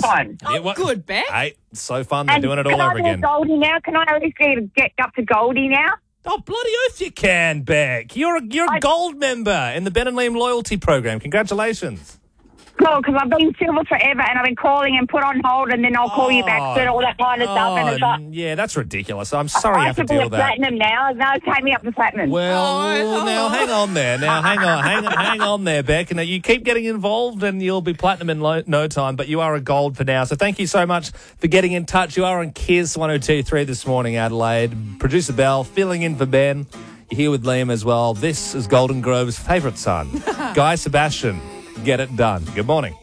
fun. Oh, Yeah, good, Beck. Hey, so fun. They're doing it all over Can I again. be a Goldie now? Can I at least get up to Goldie now? Oh, bloody oath you can, Beck. You're a gold member in the Ben and Liam loyalty program. Congratulations. Cool, because I've been silver forever and I've been calling and put on hold and then I'll call you back and all that kind of stuff. And it's like, yeah, that's ridiculous. I'm sorry you I have to should be deal a with that. platinum now. No, take me up to platinum. Well, now hang on there. Now hang on there, Beck. And you keep getting involved, and you'll be platinum in no time. But you are a gold for now. So thank you so much for getting in touch. You are on Kiss 102.3 this morning, Adelaide. Producer Bell filling in for Ben. You're here with Liam as well. This is Golden Grove's favourite son, Guy Sebastian. Get it done. Good morning.